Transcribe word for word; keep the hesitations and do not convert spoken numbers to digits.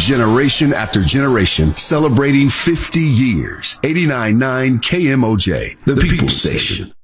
generation after generation, celebrating fifty years. eighty-nine point nine K M O J, the People Station.